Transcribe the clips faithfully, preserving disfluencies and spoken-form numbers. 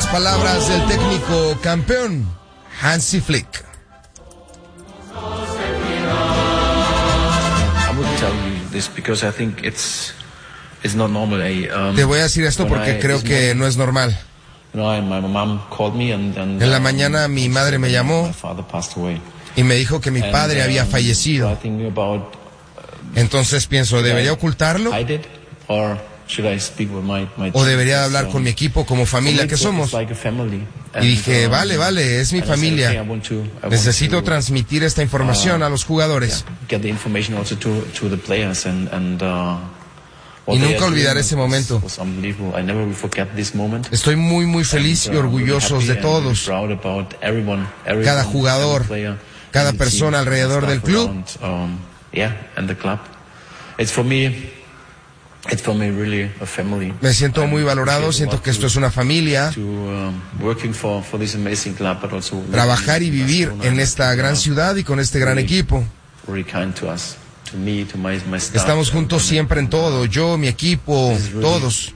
las palabras del técnico campeón, Hansi Flick. I would tell you this because I think it's it's not normal. I, um, Te voy a decir esto porque I, creo que no es normal. You know, my mom called me and, and, en la mañana mi madre me llamó my father passed away. Y me dijo que mi padre and, había um, fallecido. So I think about, uh, Entonces pienso, ¿debería ocultarlo? I did, or should I speak with my, my ¿O debería team? hablar So, con mi equipo como familia que somos? like a family. Y And, dije, um, vale, vale, es mi and I said, familia. okay, I want to- I want Necesito to, transmitir esta información uh, a los jugadores. get the information also to to the players and and uh, what Y they nunca are olvidaré doing ese momento. was unbelievable. I never will forget this moment. Estoy muy, muy feliz y And, uh, orgullosos really de happy and todos. proud about everyone, everyone, Cada jugador, every player, cada and the persona team, alrededor and del staff club. around, um, yeah, and the club. It's for me, it's for me really a family. Me siento I'm muy valorado, appreciative siento of que esto to- es una familia. to, um, working for, for this amazing club, but also Trabajar y living in vivir Barcelona en esta and, gran uh, ciudad y con este gran really- equipo. really kind to us, to me, to my, my staff. Estamos juntos and- siempre en todo, yo, mi equipo, This is really- todos.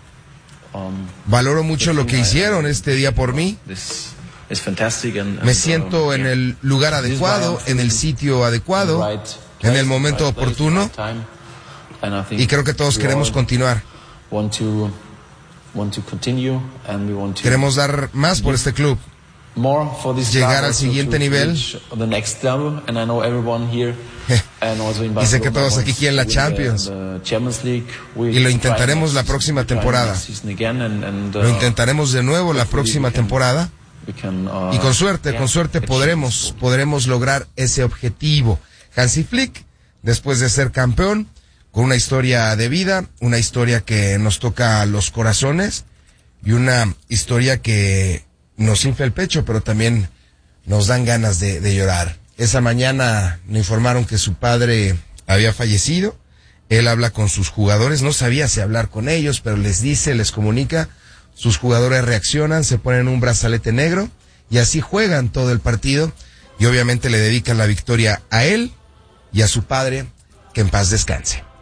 um, Valoro mucho lo que hicieron este día por mí. This is fantastic and, Me and, siento um, en yeah. el lugar This is adecuado, why I'm en el feeling sitio adecuado, right en place, el momento right place, oportuno, right time. And I think y creo que todos we queremos all continuar. want to want to continue and we want to Queremos dar más por este club, more for this llegar club al also siguiente to nivel. reach the next level, and I know everyone here and also in Y sé que Barcelona todos aquí wants quieren la to win Champions. the, the Champions League. We Y lo try intentaremos next la season, próxima we try temporada. next season again and, and, Lo uh, intentaremos de nuevo la hopefully próxima we can- temporada. we can, uh, Y con suerte, yeah, con suerte achieve podremos, this. podremos lograr ese objetivo. Hansi Flick, después de ser campeón, con una historia de vida, una historia que nos toca los corazones y una historia que nos infla el pecho, pero también nos dan ganas de, de llorar. Esa mañana me informaron que su padre había fallecido. Él habla con sus jugadores, no sabía si hablar con ellos, pero les dice, les comunica. Sus jugadores reaccionan, se ponen un brazalete negro y así juegan todo el partido y obviamente le dedican la victoria a él y a su padre, que en paz descanse.